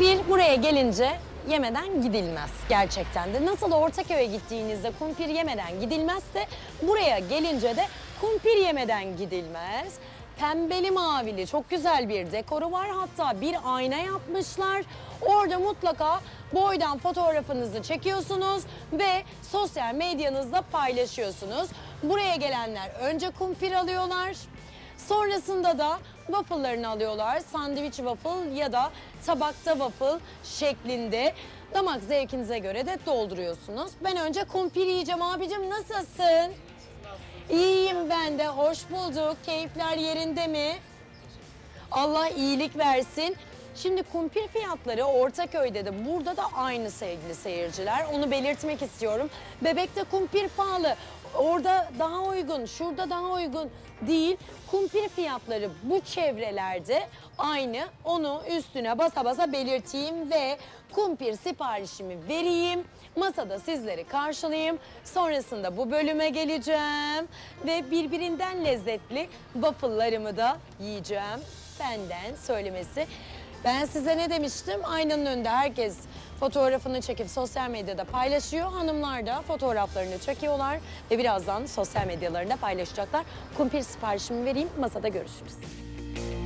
Kumpir buraya gelince yemeden gidilmez gerçekten de. Nasıl Ortaköy'e gittiğinizde kumpir yemeden gidilmezse buraya gelince de kumpir yemeden gidilmez. Pembeli mavili çok güzel bir dekoru var, hatta bir ayna yapmışlar. Orada mutlaka boydan fotoğrafınızı çekiyorsunuz ve sosyal medyanızda paylaşıyorsunuz. Buraya gelenler önce kumpir alıyorlar. Sonrasında da waffle'larını alıyorlar. Sandviç waffle ya da tabakta waffle şeklinde. Damak zevkinize göre de dolduruyorsunuz. Ben önce kumpir yiyeceğim. Abicim nasılsın? İyiyim ben de. Hoş bulduk. Keyifler yerinde mi? Allah iyilik versin. Şimdi kumpir fiyatları Ortaköy'de de burada da aynı sevgili seyirciler. Onu belirtmek istiyorum. Bebek'te kumpir pahalı. Orada daha uygun, şurada daha uygun değil. Kumpir fiyatları bu çevrelerde aynı. Onu üstüne basa basa belirteyim ve kumpir siparişimi vereyim. Masada sizleri karşılayayım. Sonrasında bu bölüme geleceğim ve birbirinden lezzetli waffle'larımı da yiyeceğim. Benden söylemesi. Ben size ne demiştim? Aynanın önünde herkes fotoğrafını çekip sosyal medyada paylaşıyor. Hanımlar da fotoğraflarını çekiyorlar ve birazdan sosyal medyalarında paylaşacaklar. Kumpir siparişimi vereyim, masada görüşürüz.